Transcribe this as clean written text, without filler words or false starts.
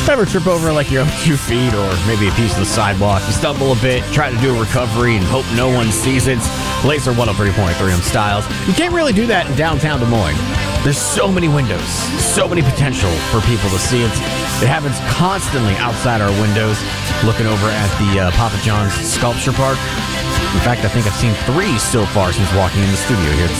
Ever trip over like your own 2 feet or maybe a piece of the sidewalk? You stumble a bit, try to do a recovery and hope no one sees it. Laser 103.3 on Styles. You can't really do that in downtown Des Moines. There's so many windows, so many potential for people to see it. It happens constantly outside our windows, looking over at the Papa John's Sculpture Park. In fact, I think I've seen 3 so far since walking in the studio here.